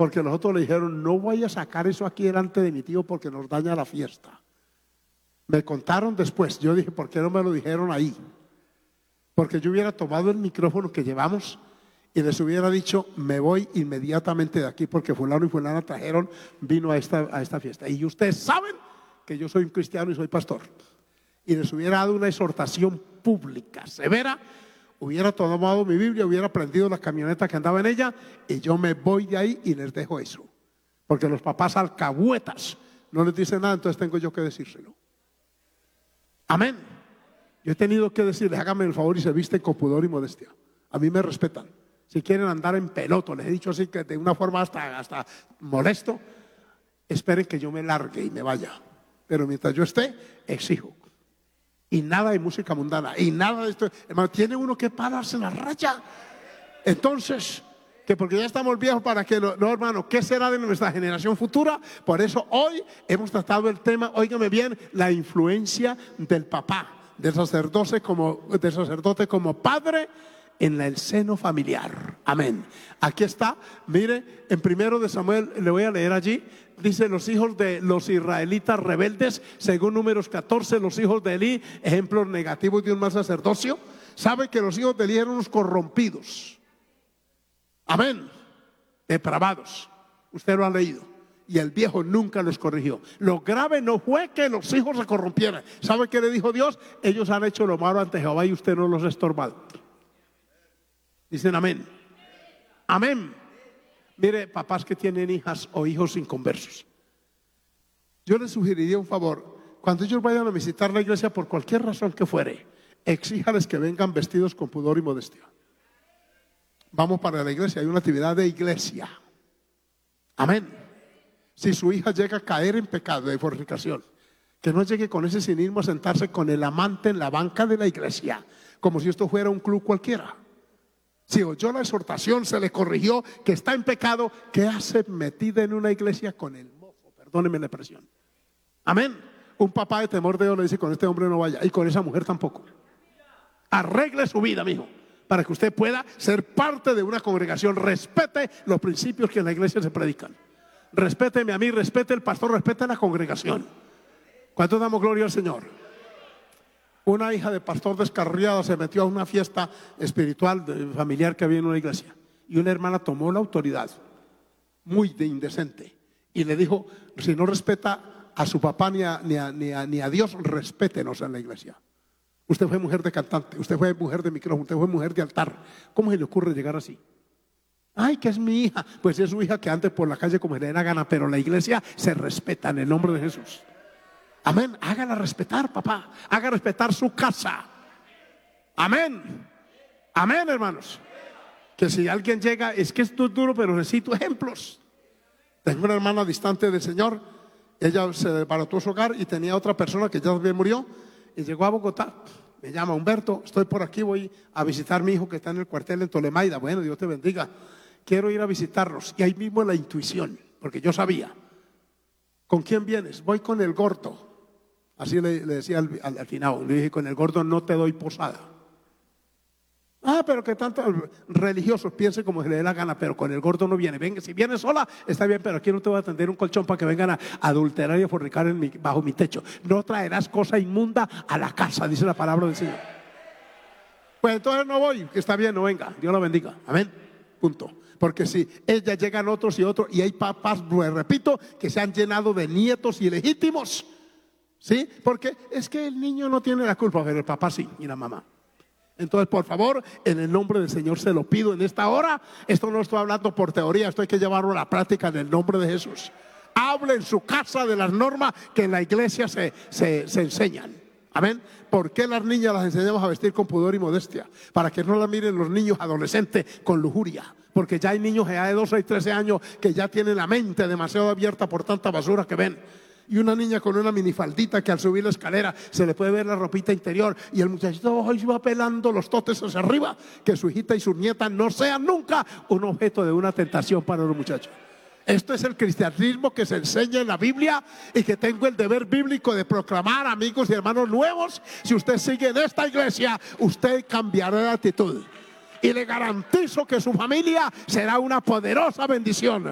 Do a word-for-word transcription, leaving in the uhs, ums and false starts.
porque los otros le dijeron: no voy a sacar eso aquí delante de mi tío porque nos daña la fiesta. Me contaron después. Yo dije: ¿por qué no me lo dijeron ahí? Porque yo hubiera tomado el micrófono que llevamos y les hubiera dicho: me voy inmediatamente de aquí porque fulano y fulana trajeron vino a esta, a esta fiesta. Y ustedes saben que yo soy un cristiano y soy pastor. Y les hubiera dado una exhortación pública, severa. Hubiera tomado mi Biblia, hubiera prendido la camioneta que andaba en ella y yo me voy de ahí y les dejo eso. Porque los papás alcahuetas no les dicen nada, entonces tengo yo que decírselo. Amén. Yo he tenido que decirles: háganme el favor y se visten con pudor y modestia. A mí me respetan. Si quieren andar en peloto, les he dicho así que de una forma hasta, hasta molesto, esperen que yo me largue y me vaya. Pero mientras yo esté, exijo. Y nada de música mundana, y nada de esto. Hermano, tiene uno que pararse la raya. Entonces, que porque ya estamos viejos para que no, no, hermano, ¿qué será de nuestra generación futura? Por eso hoy hemos tratado el tema, óigame bien, la influencia del papá, del sacerdote como, del sacerdote como padre en el seno familiar. Amén. Aquí está, mire, en primero de Samuel, le voy a leer allí. Dice: los hijos de los israelitas rebeldes, según Números catorce, los hijos de Elí, ejemplos negativos de un mal sacerdocio. Sabe que los hijos de Elí eran unos corrompidos. Amén. Depravados. Usted lo ha leído. Y el viejo nunca los corrigió. Lo grave no fue que los hijos se corrompieran. ¿Sabe qué le dijo Dios? Ellos han hecho lo malo ante Jehová y usted no los ha estorbado. Dicen amén. Amén. Mire, papás que tienen hijas o hijos inconversos, yo les sugeriría un favor: cuando ellos vayan a visitar la iglesia, por cualquier razón que fuere, exíjales que vengan vestidos con pudor y modestia. Vamos para la iglesia, hay una actividad de iglesia. Amén. Si su hija llega a caer en pecado de fornicación, que no llegue con ese cinismo a sentarse con el amante en la banca de la iglesia, como si esto fuera un club cualquiera. Si oyó la exhortación, se le corrigió que está en pecado, ¿qué hace metida en una iglesia con el mozo? Perdóneme la expresión. Amén. Un papá de temor de Dios le dice: con este hombre no vaya, y con esa mujer tampoco. Arregle su vida, mijo, para que usted pueda ser parte de una congregación. Respete los principios que en la iglesia se predican. Respéteme a mí, respete el pastor, respete la congregación. ¿Cuánto damos gloria al Señor? Una hija de pastor descarriada se metió a una fiesta espiritual familiar que había en una iglesia, y una hermana tomó la autoridad, muy de indecente, y le dijo: si no respeta a su papá ni a, ni a, ni a, ni a Dios, respétenos en la iglesia. Usted fue mujer de cantante, usted fue mujer de micrófono, usted fue mujer de altar. ¿Cómo se le ocurre llegar así? Ay, que es mi hija. Pues es su hija, que ande por la calle como le dé la gana, pero la iglesia se respeta en el nombre de Jesús. Amén. Hágala respetar, papá. Haga respetar su casa. Amén. Amén, hermanos. Que si alguien llega, es que esto es duro, pero necesito ejemplos. Tengo una hermana distante del Señor. Ella se desbarató su hogar y tenía otra persona que ya también murió, y llegó a Bogotá. Me llama: Humberto, estoy por aquí, voy a visitar a mi hijo que está en el cuartel en Tolemaida. Bueno, Dios te bendiga. Quiero ir a visitarlos. Y ahí mismo la intuición, porque yo sabía. ¿Con quién vienes? Voy con el gordo. Así le, le decía al, al, al final. Le dije: con el gordo no te doy posada. Ah, pero que tanto religiosos, piense como se le dé la gana, pero con el gordo no viene. Venga, si viene sola, está bien, pero aquí no te voy a tender un colchón para que vengan a adulterar y a fornicar en mi, bajo mi techo. No traerás cosa inmunda a la casa, dice la palabra del Señor. Pues entonces no voy, que está bien, no venga, Dios lo bendiga. Amén. Punto. Porque si ella llegan otros y otros, y hay papás, lo repito, que se han llenado de nietos ilegítimos. ¿Sí? Porque es que el niño no tiene la culpa, pero el papá sí, y la mamá. Entonces, por favor, en el nombre del Señor se lo pido en esta hora. Esto no estoy hablando por teoría, esto hay que llevarlo a la práctica en el nombre de Jesús. Hable en su casa de las normas que en la iglesia se, se, se enseñan. Amén. ¿Por qué las niñas las enseñamos a vestir con pudor y modestia? Para que no las miren los niños adolescentes con lujuria. Porque ya hay niños ya de doce y trece años que ya tienen la mente demasiado abierta por tanta basura que ven. Y una niña con una minifaldita que al subir la escalera se le puede ver la ropita interior, y el muchachito hoy va pelando los totes hacia arriba. Que su hijita y sus nietas no sean nunca un objeto de una tentación para los muchachos. Esto es el cristianismo que se enseña en la Biblia y que tengo el deber bíblico de proclamar, amigos y hermanos nuevos. Si usted sigue en esta iglesia, usted cambiará de actitud, y le garantizo que su familia será una poderosa bendición.